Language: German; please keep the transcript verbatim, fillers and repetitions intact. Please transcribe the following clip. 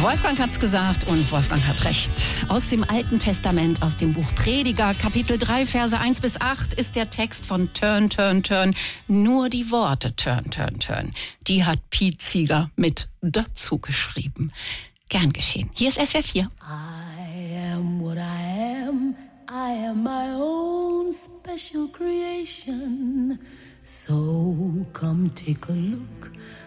Wolfgang hat's gesagt und Wolfgang hat recht. Aus dem Alten Testament, aus dem Buch Prediger, Kapitel drei, Verse eins bis acht, ist der Text von Turn, Turn, Turn. Nur die Worte Turn, Turn, Turn. Die hat Piet Zieger mit dazu geschrieben. Gern geschehen. Hier ist S W R vier. I am what I am. I am my own special creation. So come take a look